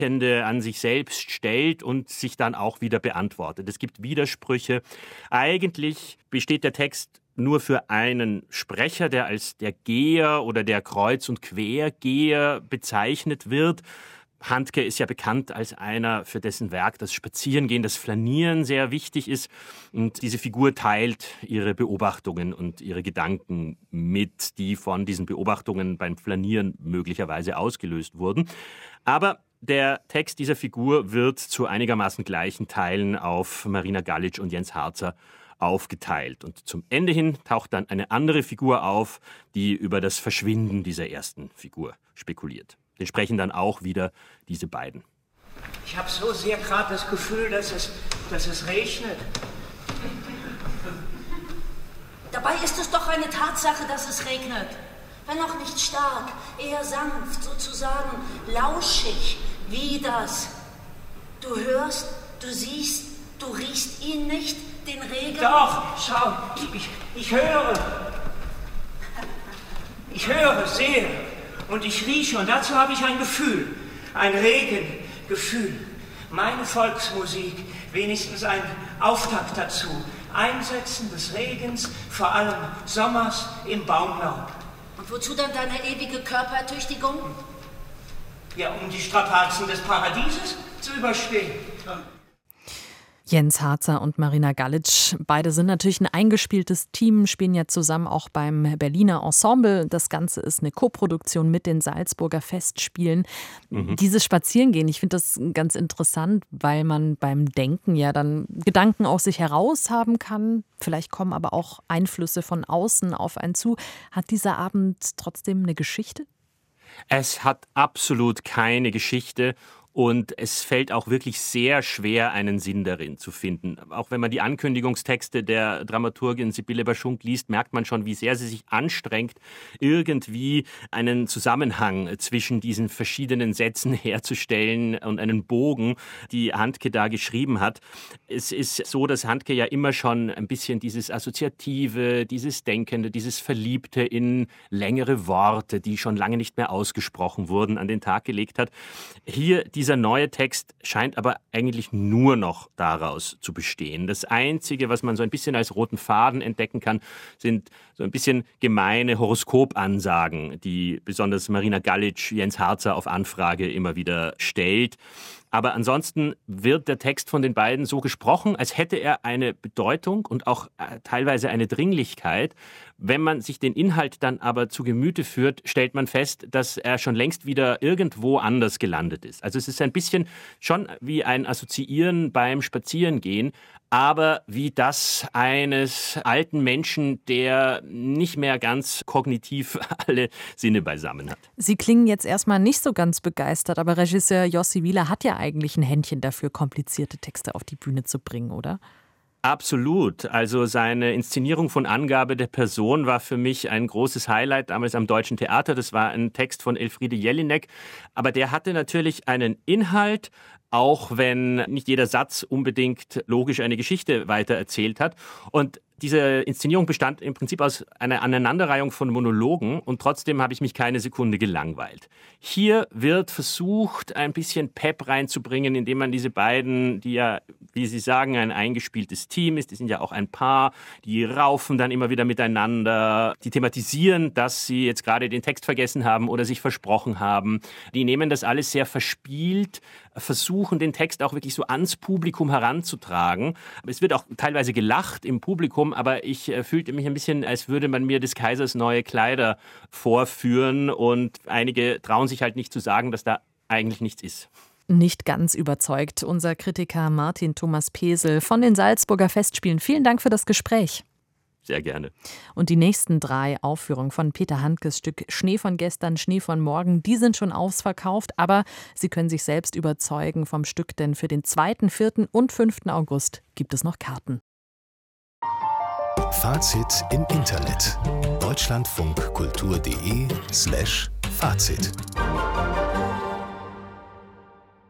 an sich selbst stellt und sich dann auch wieder beantwortet. Es gibt Widersprüche. Eigentlich besteht der Text nur für einen Sprecher, der als der Geher oder der Kreuz- und Quergeher bezeichnet wird. Handke ist ja bekannt als einer, für dessen Werk das Spazierengehen, das Flanieren sehr wichtig ist. Und diese Figur teilt ihre Beobachtungen und ihre Gedanken mit, die von diesen Beobachtungen beim Flanieren möglicherweise ausgelöst wurden. Aber der Text dieser Figur wird zu einigermaßen gleichen Teilen auf Marina Galic und Jens Harzer aufgeteilt. Und zum Ende hin taucht dann eine andere Figur auf, die über das Verschwinden dieser ersten Figur spekuliert. Wir sprechen dann auch wieder diese beiden. Ich habe so sehr gerade das Gefühl, dass es regnet. Dabei ist es doch eine Tatsache, dass es regnet. Wenn auch nicht stark, eher sanft, sozusagen lauschig, wie das. Du hörst, du siehst, du riechst ihn nicht, den Regen. Doch, schau, ich höre. Ich höre, sehe und ich rieche und dazu habe ich ein Gefühl, ein Regengefühl. Meine Volksmusik, wenigstens ein Auftakt dazu. Einsetzen des Regens, vor allem Sommers im Baumlaub. Und wozu dann deine ewige Körperertüchtigung? Ja, um die Strapazen des Paradieses zu überstehen. Jens Harzer und Marina Galic, beide sind natürlich ein eingespieltes Team, spielen ja zusammen auch beim Berliner Ensemble. Das Ganze ist eine Koproduktion mit den Salzburger Festspielen. Dieses Spazierengehen, ich finde das ganz interessant, weil man beim Denken ja dann Gedanken aus sich heraus haben kann. Vielleicht kommen aber auch Einflüsse von außen auf einen zu. Hat dieser Abend trotzdem eine Geschichte? Es hat absolut keine Geschichte. Und es fällt auch wirklich sehr schwer, einen Sinn darin zu finden. Auch wenn man die Ankündigungstexte der Dramaturgin Sibylle Baschunk liest, merkt man schon, wie sehr sie sich anstrengt, irgendwie einen Zusammenhang zwischen diesen verschiedenen Sätzen herzustellen und einen Bogen, die Handke da geschrieben hat. Es ist so, dass Handke ja immer schon ein bisschen dieses Assoziative, dieses Denkende, dieses Verliebte in längere Worte, die schon lange nicht mehr ausgesprochen wurden, an den Tag gelegt hat. Hier dieser neue Text scheint aber eigentlich nur noch daraus zu bestehen. Das Einzige, was man so ein bisschen als roten Faden entdecken kann, sind so ein bisschen gemeine Horoskopansagen, die besonders Marina Galic, Jens Harzer auf Anfrage immer wieder stellt. Aber ansonsten wird der Text von den beiden so gesprochen, als hätte er eine Bedeutung und auch teilweise eine Dringlichkeit. Wenn man sich den Inhalt dann aber zu Gemüte führt, stellt man fest, dass er schon längst wieder irgendwo anders gelandet ist. Also es ist ein bisschen schon wie ein Assoziieren beim Spazierengehen, aber wie das eines alten Menschen, der nicht mehr ganz kognitiv alle Sinne beisammen hat. Sie klingen jetzt erstmal nicht so ganz begeistert, aber Regisseur Josi Wieler hat ja eigentlich ein Händchen dafür, komplizierte Texte auf die Bühne zu bringen, oder? Absolut. Also seine Inszenierung von Angabe der Person war für mich ein großes Highlight damals am Deutschen Theater. Das war ein Text von Elfriede Jelinek. Aber der hatte natürlich einen Inhalt, auch wenn nicht jeder Satz unbedingt logisch eine Geschichte weitererzählt hat. Und diese Inszenierung bestand im Prinzip aus einer Aneinanderreihung von Monologen und trotzdem habe ich mich keine Sekunde gelangweilt. Hier wird versucht, ein bisschen Pep reinzubringen, indem man diese beiden, die ja, wie Sie sagen, ein eingespieltes Team ist, die sind ja auch ein Paar, die raufen dann immer wieder miteinander, die thematisieren, dass sie jetzt gerade den Text vergessen haben oder sich versprochen haben. Die nehmen das alles sehr verspielt, versuchen den Text auch wirklich so ans Publikum heranzutragen. Es wird auch teilweise gelacht im Publikum, aber ich fühlte mich ein bisschen, als würde man mir des Kaisers neue Kleider vorführen und einige trauen sich halt nicht zu sagen, dass da eigentlich nichts ist. Nicht ganz überzeugt unser Kritiker Martin Thomas Pesel von den Salzburger Festspielen. Vielen Dank für das Gespräch. Sehr gerne. Und die nächsten 3 Aufführungen von Peter Handkes Stück Schnee von gestern, Schnee von morgen, die sind schon ausverkauft, aber Sie können sich selbst überzeugen vom Stück, denn für den 2., 4. und 5. August gibt es noch Karten. Fazit im Internet. deutschlandfunkkultur.de/Fazit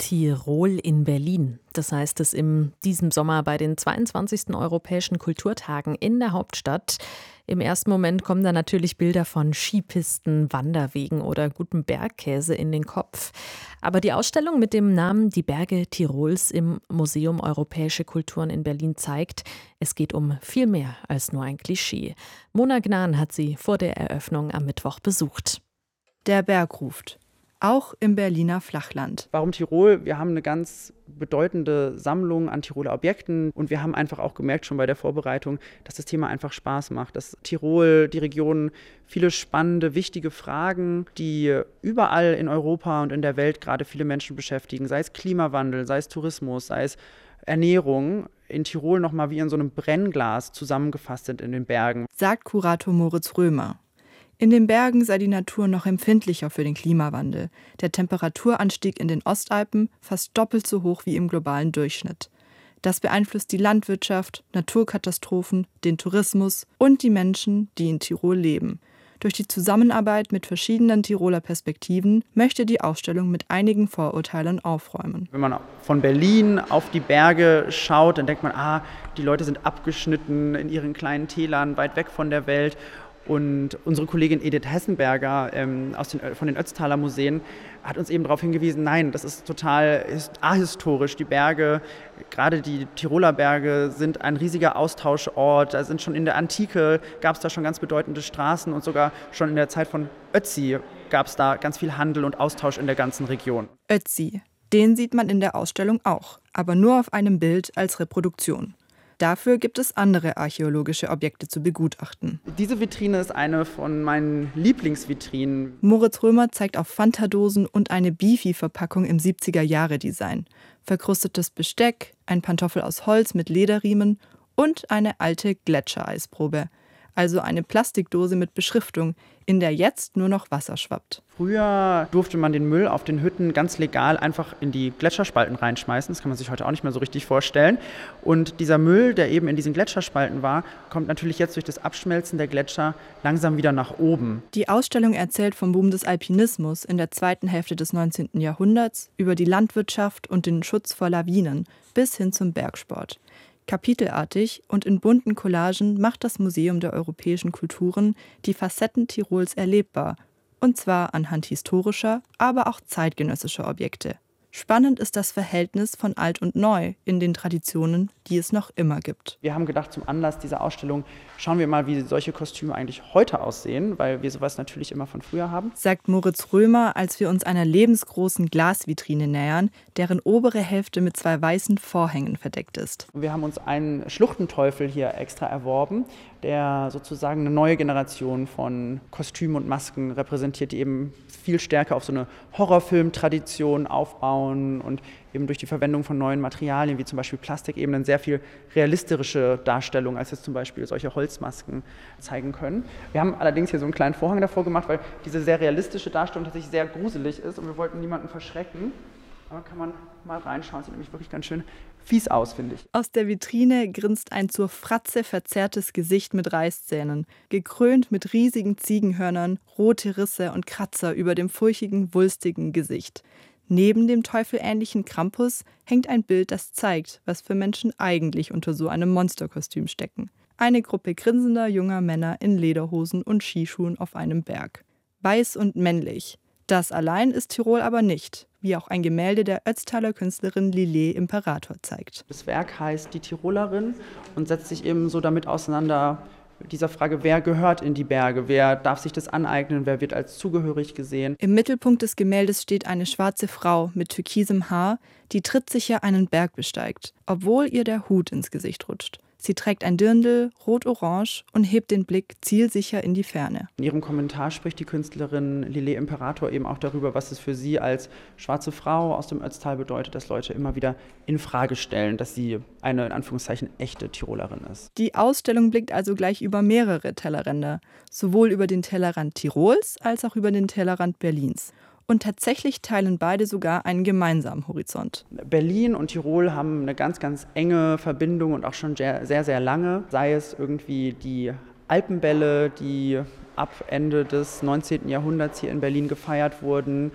Tirol in Berlin. Das heißt es in diesem Sommer bei den 22. Europäischen Kulturtagen in der Hauptstadt. Im ersten Moment kommen da natürlich Bilder von Skipisten, Wanderwegen oder gutem Bergkäse in den Kopf. Aber die Ausstellung mit dem Namen Die Berge Tirols im Museum Europäische Kulturen in Berlin zeigt, es geht um viel mehr als nur ein Klischee. Mona Gnan hat sie vor der Eröffnung am Mittwoch besucht. Der Berg ruft. Auch im Berliner Flachland. Warum Tirol? Wir haben eine ganz bedeutende Sammlung an Tiroler Objekten und wir haben einfach auch gemerkt schon bei der Vorbereitung, dass das Thema einfach Spaß macht, dass Tirol, die Region, viele spannende, wichtige Fragen, die überall in Europa und in der Welt gerade viele Menschen beschäftigen, sei es Klimawandel, sei es Tourismus, sei es Ernährung, in Tirol nochmal wie in so einem Brennglas zusammengefasst sind in den Bergen. Sagt Kurator Moritz Römer. In den Bergen sei die Natur noch empfindlicher für den Klimawandel. Der Temperaturanstieg in den Ostalpen fast doppelt so hoch wie im globalen Durchschnitt. Das beeinflusst die Landwirtschaft, Naturkatastrophen, den Tourismus und die Menschen, die in Tirol leben. Durch die Zusammenarbeit mit verschiedenen Tiroler Perspektiven möchte die Ausstellung mit einigen Vorurteilen aufräumen. Wenn man von Berlin auf die Berge schaut, dann denkt man, die Leute sind abgeschnitten in ihren kleinen Tälern, weit weg von der Welt. Und unsere Kollegin Edith Hessenberger von den Ötztaler Museen hat uns eben darauf hingewiesen, nein, das ist total ahistorisch. Die Berge, gerade die Tiroler Berge, sind ein riesiger Austauschort. Da sind schon in der Antike, gab es da schon ganz bedeutende Straßen und sogar schon in der Zeit von Ötzi gab es da ganz viel Handel und Austausch in der ganzen Region. Ötzi, den sieht man in der Ausstellung auch, aber nur auf einem Bild als Reproduktion. Dafür gibt es andere archäologische Objekte zu begutachten. Diese Vitrine ist eine von meinen Lieblingsvitrinen. Moritz Römer zeigt auf Fanta-Dosen und eine Beefy-Verpackung im 70er-Jahre-Design. Verkrustetes Besteck, ein Pantoffel aus Holz mit Lederriemen und eine alte Gletschereisprobe. Also eine Plastikdose mit Beschriftung, in der jetzt nur noch Wasser schwappt. Früher durfte man den Müll auf den Hütten ganz legal einfach in die Gletscherspalten reinschmeißen. Das kann man sich heute auch nicht mehr so richtig vorstellen. Und dieser Müll, der eben in diesen Gletscherspalten war, kommt natürlich jetzt durch das Abschmelzen der Gletscher langsam wieder nach oben. Die Ausstellung erzählt vom Boom des Alpinismus in der zweiten Hälfte des 19. Jahrhunderts, über die Landwirtschaft und den Schutz vor Lawinen bis hin zum Bergsport. Kapitelartig und in bunten Collagen macht das Museum der Europäischen Kulturen die Facetten Tirols erlebbar, und zwar anhand historischer, aber auch zeitgenössischer Objekte. Spannend ist das Verhältnis von alt und neu in den Traditionen, die es noch immer gibt. Wir haben gedacht, zum Anlass dieser Ausstellung schauen wir mal, wie solche Kostüme eigentlich heute aussehen, weil wir sowas natürlich immer von früher haben. Sagt Moritz Römer, als wir uns einer lebensgroßen Glasvitrine nähern, deren obere Hälfte mit 2 weißen Vorhängen verdeckt ist. Wir haben uns einen Schluchtenteufel hier extra erworben, der sozusagen eine neue Generation von Kostümen und Masken repräsentiert, die eben viel stärker auf so eine Horrorfilm-Tradition aufbauen und eben durch die Verwendung von neuen Materialien, wie zum Beispiel Plastik, eben eine sehr viel realistische Darstellung, als jetzt zum Beispiel solche Holzmasken zeigen können. Wir haben allerdings hier so einen kleinen Vorhang davor gemacht, weil diese sehr realistische Darstellung tatsächlich sehr gruselig ist und wir wollten niemanden verschrecken. Aber kann man mal reinschauen, sieht nämlich wirklich ganz schön fies aus, finde ich. Aus der Vitrine grinst ein zur Fratze verzerrtes Gesicht mit Reißzähnen, gekrönt mit riesigen Ziegenhörnern, rote Risse und Kratzer über dem furchigen, wulstigen Gesicht. Neben dem teufelähnlichen Krampus hängt ein Bild, das zeigt, was für Menschen eigentlich unter so einem Monsterkostüm stecken. Eine Gruppe grinsender junger Männer in Lederhosen und Skischuhen auf einem Berg. Weiß und männlich. Das allein ist Tirol aber nicht, wie auch ein Gemälde der Ötztaler Künstlerin Lillet Imperator zeigt. Das Werk heißt Die Tirolerin und setzt sich eben so damit auseinander, dieser Frage, wer gehört in die Berge, wer darf sich das aneignen, wer wird als zugehörig gesehen. Im Mittelpunkt des Gemäldes steht eine schwarze Frau mit türkisem Haar, die trittsicher einen Berg besteigt, obwohl ihr der Hut ins Gesicht rutscht. Sie trägt ein Dirndl, rot-orange und hebt den Blick zielsicher in die Ferne. In ihrem Kommentar spricht die Künstlerin Lillet Imperator eben auch darüber, was es für sie als schwarze Frau aus dem Ötztal bedeutet, dass Leute immer wieder in Frage stellen, dass sie eine, in Anführungszeichen, echte Tirolerin ist. Die Ausstellung blickt also gleich über mehrere Tellerränder, sowohl über den Tellerrand Tirols als auch über den Tellerrand Berlins. Und tatsächlich teilen beide sogar einen gemeinsamen Horizont. Berlin und Tirol haben eine ganz, ganz enge Verbindung und auch schon sehr, sehr lange. Sei es irgendwie die Alpenbälle, die ab Ende des 19. Jahrhunderts hier in Berlin gefeiert wurden,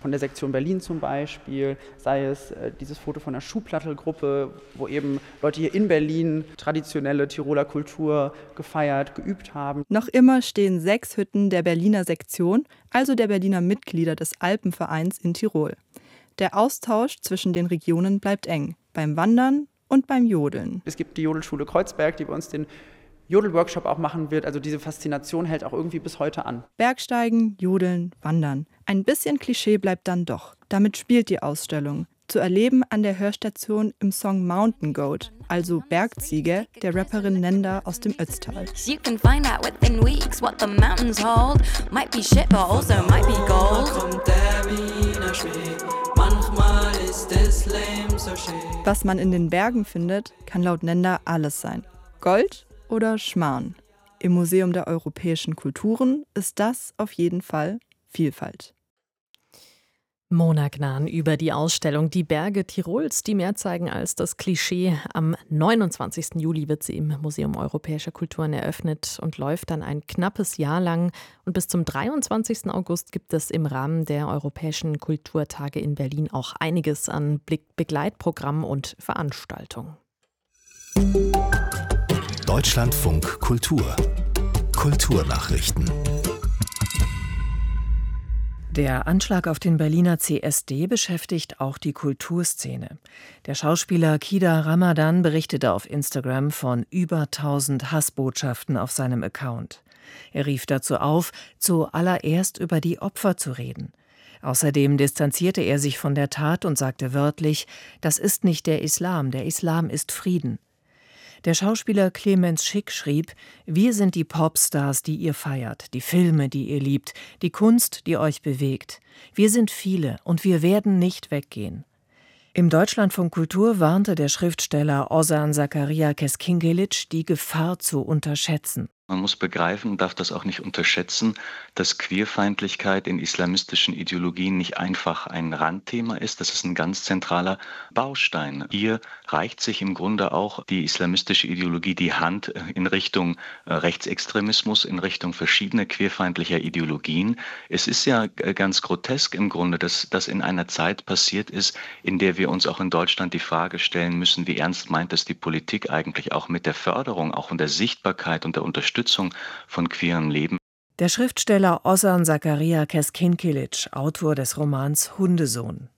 von der Sektion Berlin zum Beispiel, sei es dieses Foto von der Schuhplattelgruppe, wo eben Leute hier in Berlin traditionelle Tiroler Kultur gefeiert, geübt haben. Noch immer stehen 6 Hütten der Berliner Sektion, also der Berliner Mitglieder des Alpenvereins in Tirol. Der Austausch zwischen den Regionen bleibt eng, beim Wandern und beim Jodeln. Es gibt die Jodelschule Kreuzberg, die bei uns den Jodel-Workshop auch machen wird. Also diese Faszination hält auch irgendwie bis heute an. Bergsteigen, Jodeln, Wandern. Ein bisschen Klischee bleibt dann doch. Damit spielt die Ausstellung. Zu erleben an der Hörstation im Song Mountain Goat, also Bergziege, der Rapperin Nenda aus dem Ötztal. You can find out within weeks what the mountains hold. Might be shit, but also might be gold. Was man in den Bergen findet, kann laut Nenda alles sein. Gold oder Schmarrn. Im Museum der europäischen Kulturen ist das auf jeden Fall Vielfalt. Mona Gnan über die Ausstellung Die Berge Tirols, die mehr zeigen als das Klischee. Am 29. Juli wird sie im Museum Europäischer Kulturen eröffnet und läuft dann ein knappes Jahr lang. Und bis zum 23. August gibt es im Rahmen der Europäischen Kulturtage in Berlin auch einiges an Begleitprogrammen und Veranstaltungen. Deutschlandfunk Kultur. Kulturnachrichten. Der Anschlag auf den Berliner CSD beschäftigt auch die Kulturszene. Der Schauspieler Kida Ramadan berichtete auf Instagram von über 1000 Hassbotschaften auf seinem Account. Er rief dazu auf, zuallererst über die Opfer zu reden. Außerdem distanzierte er sich von der Tat und sagte wörtlich, das ist nicht der Islam ist Frieden. Der Schauspieler Clemens Schick schrieb, wir sind die Popstars, die ihr feiert, die Filme, die ihr liebt, die Kunst, die euch bewegt. Wir sind viele und wir werden nicht weggehen. Im Deutschlandfunk Kultur warnte der Schriftsteller Ozan Zakaria Keskinkelic, die Gefahr zu unterschätzen. Man muss begreifen, darf das auch nicht unterschätzen, dass Queerfeindlichkeit in islamistischen Ideologien nicht einfach ein Randthema ist, das ist ein ganz zentraler Baustein. Hier reicht sich im Grunde auch die islamistische Ideologie die Hand in Richtung Rechtsextremismus, in Richtung verschiedener queerfeindlicher Ideologien. Es ist ja ganz grotesk im Grunde, dass das in einer Zeit passiert ist, in der wir uns auch in Deutschland die Frage stellen müssen, wie ernst meint es die Politik eigentlich auch mit der Förderung, auch und der Sichtbarkeit und der Unterstützung von queerem Leben. Der Schriftsteller Ozan Zakaria Keskinkelic, Autor des Romans Hundesohn.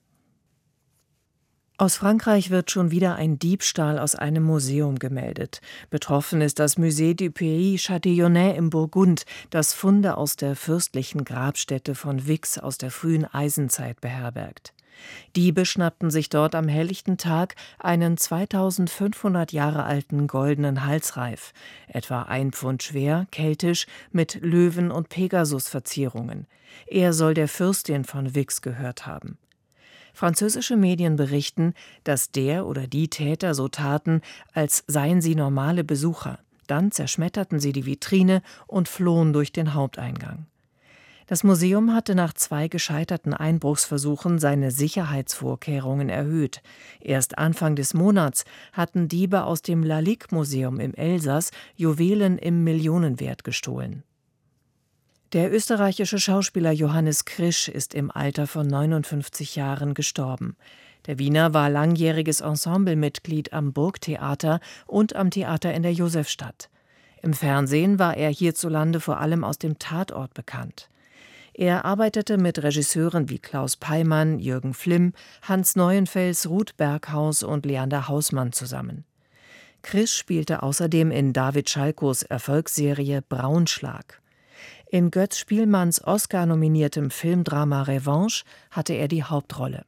Aus Frankreich wird schon wieder ein Diebstahl aus einem Museum gemeldet. Betroffen ist das Musée du Pays Châtillonnais im Burgund, das Funde aus der fürstlichen Grabstätte von Vix aus der frühen Eisenzeit beherbergt. Diebe schnappten sich dort am helllichten Tag einen 2500 Jahre alten goldenen Halsreif, etwa 1 Pfund schwer, keltisch, mit Löwen- und Pegasus-Verzierungen. Er soll der Fürstin von Vix gehört haben. Französische Medien berichten, dass der oder die Täter so taten, als seien sie normale Besucher. Dann zerschmetterten sie die Vitrine und flohen durch den Haupteingang. Das Museum hatte nach 2 gescheiterten Einbruchsversuchen seine Sicherheitsvorkehrungen erhöht. Erst Anfang des Monats hatten Diebe aus dem Lalique-Museum im Elsass Juwelen im Millionenwert gestohlen. Der österreichische Schauspieler Johannes Krisch ist im Alter von 59 Jahren gestorben. Der Wiener war langjähriges Ensemblemitglied am Burgtheater und am Theater in der Josefstadt. Im Fernsehen war er hierzulande vor allem aus dem Tatort bekannt. Er arbeitete mit Regisseuren wie Klaus Peimann, Jürgen Flimm, Hans Neuenfels, Ruth Berghaus und Leander Hausmann zusammen. Krisch spielte außerdem in David Schalkos Erfolgsserie Braunschlag. In Götz Spielmanns Oscar-nominiertem Filmdrama Revanche hatte er die Hauptrolle.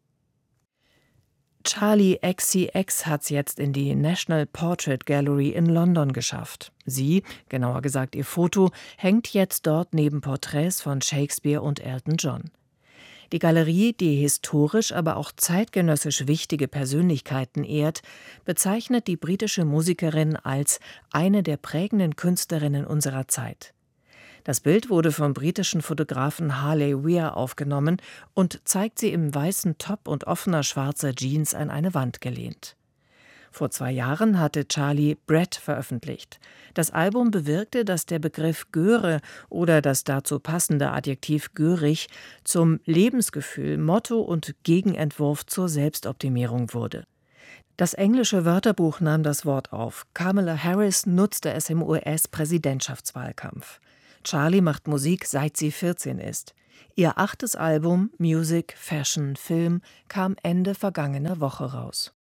Charli XCX hat's jetzt in die National Portrait Gallery in London geschafft. Sie, genauer gesagt ihr Foto, hängt jetzt dort neben Porträts von Shakespeare und Elton John. Die Galerie, die historisch, aber auch zeitgenössisch wichtige Persönlichkeiten ehrt, bezeichnet die britische Musikerin als eine der prägenden Künstlerinnen unserer Zeit. Das Bild wurde vom britischen Fotografen Harley Weir aufgenommen und zeigt sie im weißen Top und offener schwarzer Jeans an eine Wand gelehnt. Vor 2 Jahren hatte Charlie Bread veröffentlicht. Das Album bewirkte, dass der Begriff Göre oder das dazu passende Adjektiv görig zum Lebensgefühl, Motto und Gegenentwurf zur Selbstoptimierung wurde. Das englische Wörterbuch nahm das Wort auf. Kamala Harris nutzte es im US-Präsidentschaftswahlkampf. Charlie macht Musik, seit sie 14 ist. Ihr 8. Album Music, Fashion, Film kam Ende vergangener Woche raus.